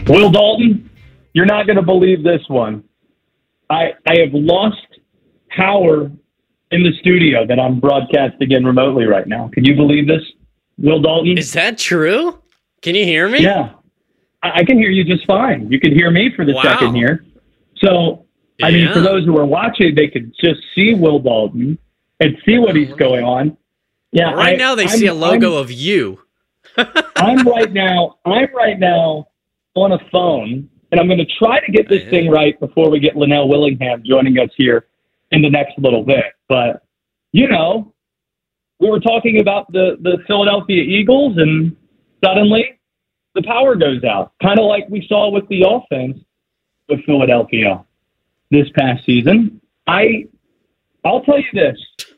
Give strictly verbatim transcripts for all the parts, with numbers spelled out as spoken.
Will Dalton, you're not going to believe this one. I I have lost power in the studio that I'm broadcasting in remotely right now. Can you believe this, Will Dalton? Is that true? Can you hear me? Yeah. I, I can hear you just fine. You can hear me for the Wow. second here. So, I Yeah. mean, for those who are watching, they could just see Will Dalton and see what he's going on. Yeah. Right I, now they I'm, see a logo I'm, of you. I'm right now, I'm right now on a phone, and I'm going to try to get this Yeah. thing right before we get Linnell Willingham joining us here in the next little bit. But, you know, we were talking about the, the Philadelphia Eagles, and suddenly the power goes out, kind of like we saw with the offense with Philadelphia this past season. I, I'll tell you this.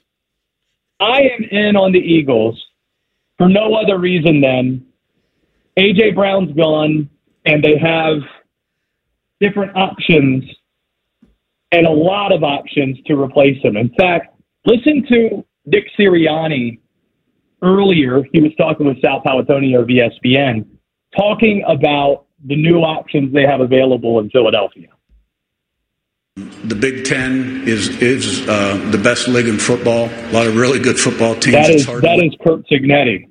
I am in on the Eagles for no other reason than A J. Brown's gone, and they have different options and a lot of options to replace him. In fact, listen to Dick Sirianni earlier. He was talking with Sal Paolantonio of E S P N, talking about the new options they have available in Philadelphia. The Big Ten is is uh, the best league in football. A lot of really good football teams. That It's is hard that to- is Kurt Signetti.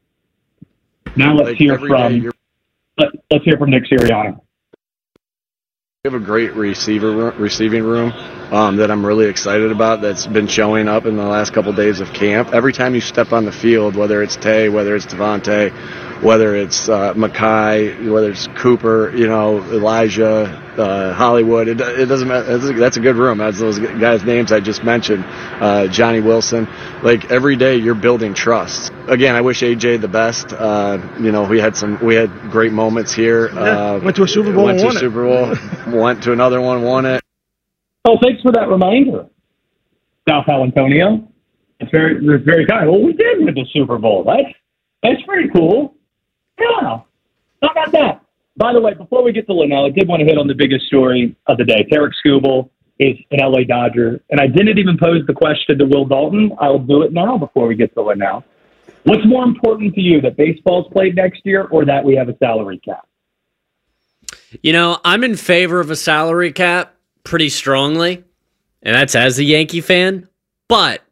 Now let's Like, hear every day from you're- let, let's hear from Dick Sirianni. We have a great receiver room, receiving room um, that I'm really excited about. That's been showing up in the last couple days of camp. Every time you step on the field, whether it's Tay, whether it's Devontae, whether it's uh, Makai, whether it's Cooper, you know, Elijah, uh, Hollywood, it, it doesn't matter. That's a good room. That's those guys' names I just mentioned, uh, Johnny Wilson. Like every day, you're building trust. Again, I wish A J the best. Uh, you know, we had some, we had great moments here. Yeah, uh, went to a Super Bowl Went and to won a it. Super Bowl. Went to another one, won it. Oh, thanks for that reminder, Sal Paolantonio. It's very, it's very kind. Well, we did win the Super Bowl. That's that's pretty cool. Yeah, how about that? By the way, before we get to Linnell, I did want to hit on the biggest story of the day. Tarek Skubal is an L A Dodger, and I didn't even pose the question to Will Dalton. I'll do it now before we get to Linnell. What's more important to you, that baseball's played next year or that we have a salary cap? You know, I'm in favor of a salary cap pretty strongly, and that's as a Yankee fan, but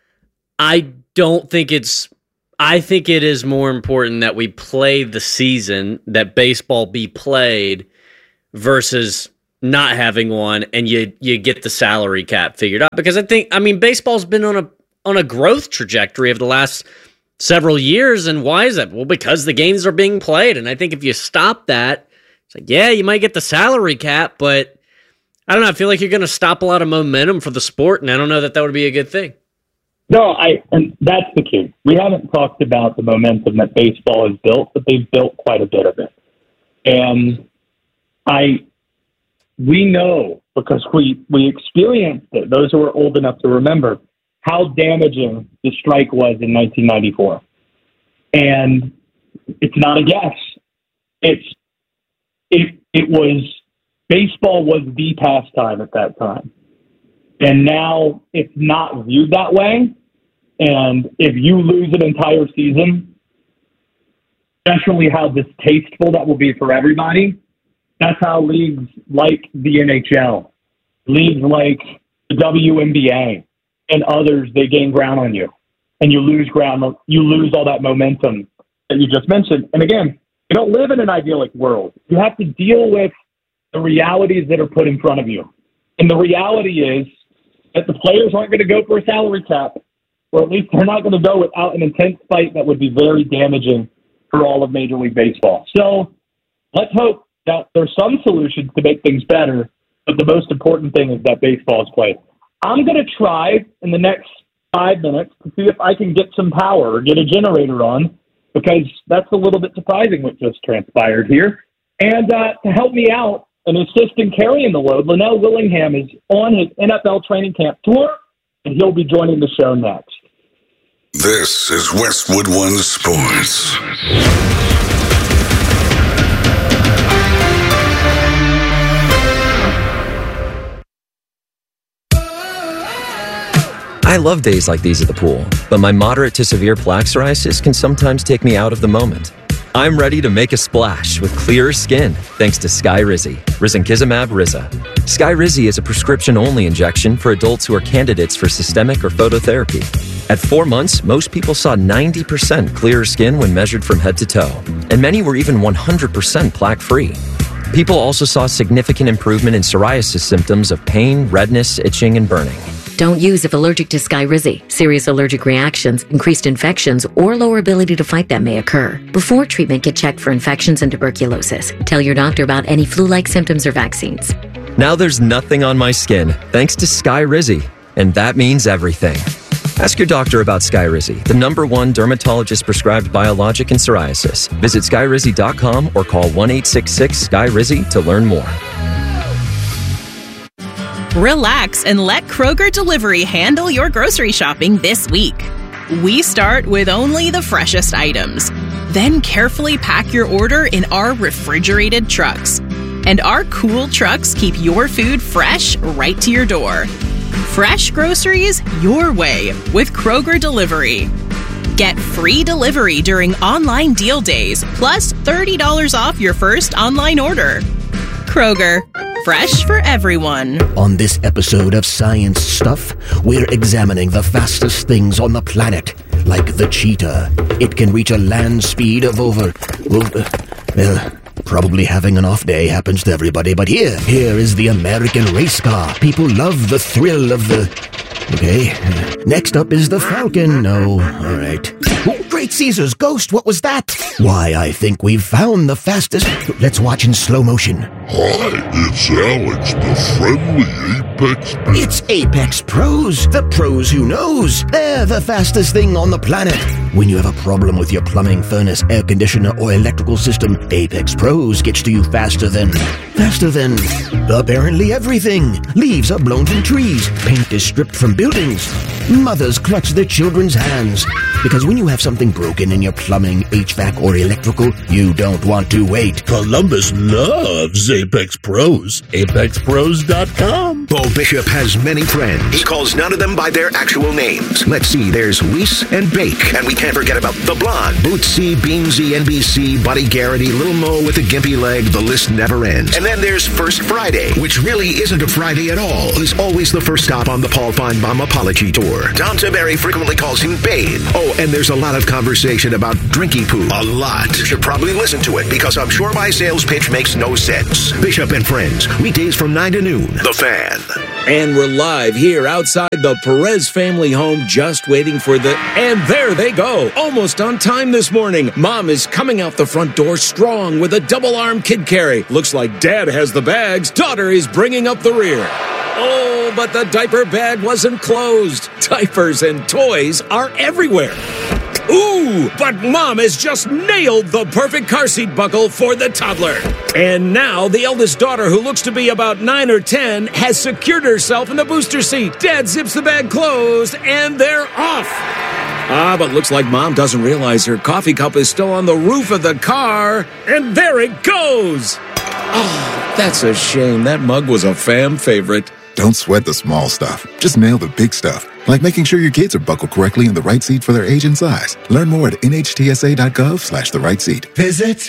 I don't think it's I think it is more important that we play the season, that baseball be played versus not having one, and you you get the salary cap figured out. Because I think, I mean, baseball's been on a on a growth trajectory over the last several years, and why is that? Well, because the games are being played, and I think if you stop that, it's like, yeah, you might get the salary cap, but I don't know, I feel like you're going to stop a lot of momentum for the sport, and I don't know that that would be a good thing. No, I and that's the key. We haven't talked about the momentum that baseball has built, but they've built quite a bit of it. And I we know, because we, we experienced it, those who are old enough to remember, how damaging the strike was in nineteen ninety-four. And it's not a guess. It's it it was baseball was the pastime at that time. And now it's not viewed that way. And if you lose an entire season, especially how distasteful that will be for everybody, that's how leagues like the N H L, leagues like the W N B A and others, they gain ground on you. And you lose ground, you lose all that momentum that you just mentioned. And again, you don't live in an idyllic world. You have to deal with the realities that are put in front of you. And the reality is that the players aren't going to go for a salary cap, or at least they're not going to go without an intense fight that would be very damaging for all of Major League Baseball. So let's hope that there's some solutions to make things better, but the most important thing is that baseball is played. I'm going to try in the next five minutes to see if I can get some power or get a generator on, because that's a little bit surprising what just transpired here. And uh, to help me out and assist in carrying the load, Linnell Willingham is on his N F L training camp tour, and he'll be joining the show next. This is Westwood One Sports. I love days like these at the pool, but my moderate to severe plaque psoriasis can sometimes take me out of the moment. I'm ready to make a splash with clearer skin thanks to Skyrizi, risankizumab Riza. Skyrizi is a prescription-only injection for adults who are candidates for systemic or phototherapy. At four months, most people saw ninety percent clearer skin when measured from head to toe, and many were even one hundred percent plaque-free. People also saw significant improvement in psoriasis symptoms of pain, redness, itching, and burning. Don't use if allergic to Skyrizi. Serious allergic reactions, increased infections, or lower ability to fight them may occur. Before treatment, get checked for infections and tuberculosis. Tell your doctor about any flu-like symptoms or vaccines. Now there's nothing on my skin thanks to Skyrizi, and that means everything. Ask your doctor about Skyrizi, the number one dermatologist-prescribed biologic in psoriasis. Visit skyrizi dot com or call one eight six six Sky Rizi to learn more. Relax and let Kroger Delivery handle your grocery shopping this week. We start with only the freshest items, then carefully pack your order in our refrigerated trucks. And our cool trucks keep your food fresh right to your door. Fresh groceries your way with Kroger Delivery. Get free delivery during online deal days, plus thirty dollars off your first online order. Kroger, fresh for everyone. On this episode of Science Stuff, we're examining the fastest things on the planet, like the cheetah. It can reach a land speed of over, well, well, probably having an off day happens to everybody, but here, here is the American race car. People love the thrill of the... Okay. Next up is the Falcon. No, all right. Oh, Great Caesar's ghost, what was that? Why, I think we've found the fastest... Let's watch in slow motion. Hi, it's Alex, the friendly Apex Pros. It's Apex Pros, the pros who knows. They're the fastest thing on the planet. When you have a problem with your plumbing, furnace, air conditioner, or electrical system, Apex Pros gets to you faster than... Faster than... apparently everything. Leaves are blown from trees. Paint is stripped from buildings. Mothers clutch their children's hands. Because when you have something broken in your plumbing, H V A C, or electrical, you don't want to wait. Columbus loves Apex Pros. apex pros dot com. Bo Bishop has many friends. He calls none of them by their actual names. Let's see, there's Weiss and Bake. And we can't forget about The Blonde, Bootsy, Beansy, N B C, Buddy Garrity, Little Mo with a gimpy leg. The list never ends. And then there's First Friday, which really isn't a Friday at all. He's always the first stop on the Paul Feinbaum apology tour. Tom Tiberi frequently calls him Babe. Oh, and there's a lot of conversation about drinky poo. A lot. You should probably listen to it, because I'm sure my sales pitch makes no sense. Bishop and Friends, weekdays from nine to noon. The Fan. And we're live here outside the Perez family home, just waiting for the... And there they go, almost on time this morning. Mom is coming out the front door strong with a double-arm kid carry. Looks like Dad has the bags. Daughter is bringing up the rear. Oh, but the diaper bag wasn't closed. Diapers and toys are everywhere. Ooh, but Mom has just nailed the perfect car seat buckle for the toddler. And now the eldest daughter, who looks to be about nine or ten, has secured herself in the booster seat. Dad zips the bag closed, and they're off. Ah, but looks like Mom doesn't realize her coffee cup is still on the roof of the car. And there it goes. Oh, that's a shame. That mug was a fam favorite. Don't sweat the small stuff. Just nail the big stuff. Like making sure your kids are buckled correctly in the right seat for their age and size. Learn more at nhtsa.gov slash the right seat. Visit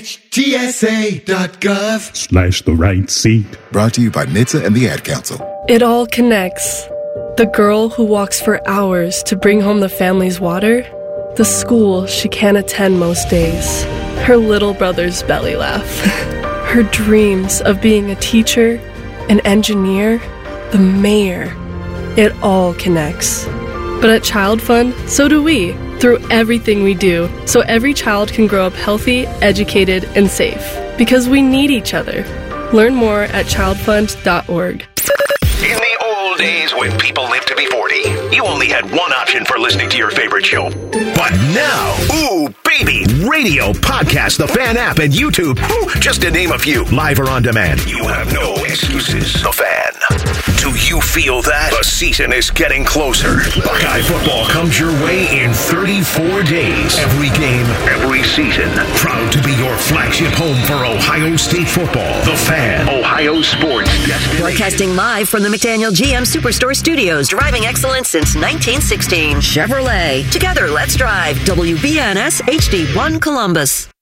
nhtsa.gov Slash the right seat. Brought to you by N H T S A and the Ad Council. It all connects. The girl who walks for hours to bring home the family's water. The school she can't attend most days. Her little brother's belly laugh. Her dreams of being a teacher, an engineer, the mayor. It all connects. But at Child Fund, so do we, through everything we do, so every child can grow up healthy, educated, and safe. Because we need each other. Learn more at child fund dot org. In the old days when people lived to be forty, you only had one option for listening to your favorite show. But now, ooh, baby, radio, podcast, the Fan app, and YouTube, ooh, just to name a few, live or on demand. You have no excuses. The Fan. Do you feel that? The season is getting closer. Buckeye football comes your way in thirty-four days. Every game, every season. Proud to be your flagship home for Ohio State football. The Fan. Ohio sports destination. Broadcasting live from the McDaniel G M Superstore Studios. Driving excellence since nineteen sixteen. Chevrolet. Together, let's drive. W B N S H D one Columbus.